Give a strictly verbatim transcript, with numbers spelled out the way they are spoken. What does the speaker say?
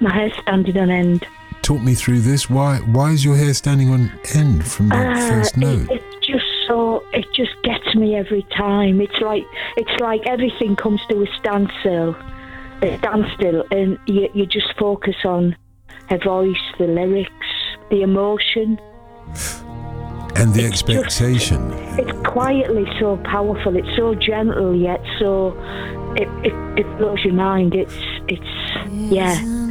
My hair's standing on end. Talk me through this. Why Why is your hair standing on end from the uh, first note? It, it's just so. It just gets me every time. It's like it's like everything comes to a standstill, a standstill, and you you just focus on her voice, the lyrics, the emotion, and the it's expectation. Just, it's quietly so powerful. It's so gentle yet so. It it, it blows your mind. It's it's yeah.